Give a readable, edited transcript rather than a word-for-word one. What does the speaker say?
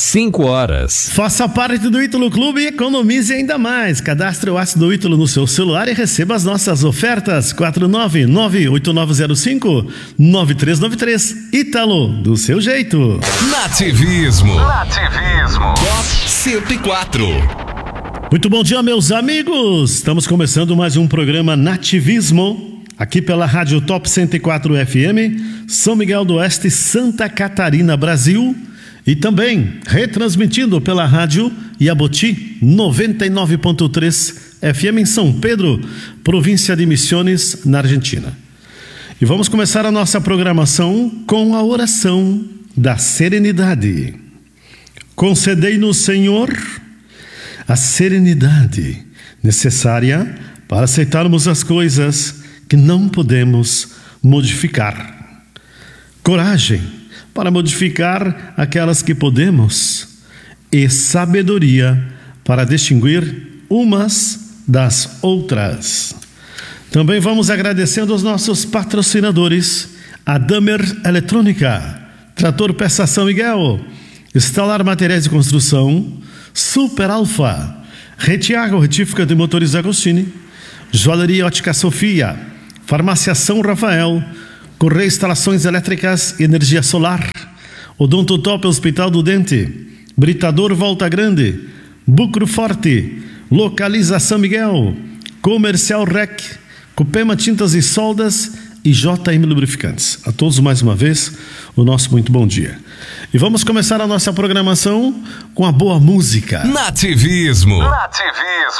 5 horas. Faça parte do Ítalo Clube e economize ainda mais. Cadastre o Ácido Ítalo no seu celular e receba as nossas ofertas. 499-8905-9393. Ítalo, do seu jeito. Nativismo. Top 104. Muito bom dia, meus amigos. Estamos começando mais um programa Nativismo, aqui pela Rádio Top 104 FM, São Miguel do Oeste, Santa Catarina, Brasil. E também retransmitindo pela Rádio Iaboti 99.3 FM em São Pedro, província de Misiones, na Argentina. E vamos começar a nossa programação com a oração da serenidade. Concedei-nos, Senhor, a serenidade necessária para aceitarmos as coisas que não podemos modificar. Coragem para modificar aquelas que podemos e sabedoria para distinguir umas das outras. Também vamos agradecendo aos nossos patrocinadores, a Damer Eletrônica, Trator Peça São Miguel, Instalar Materiais de Construção, Super Alfa, Retiago Retífica de Motores Agostini, Joalheria Ótica Sofia, Farmácia São Rafael, Correia Instalações Elétricas e Energia Solar, Odontotop Hospital do Dente, Britador Volta Grande, Bucro Forte, Localiza São Miguel, Comercial Rec, Copema Tintas e Soldas e JM Lubrificantes. A todos mais uma vez o nosso muito bom dia. E vamos começar a nossa programação com a boa música. Nativismo.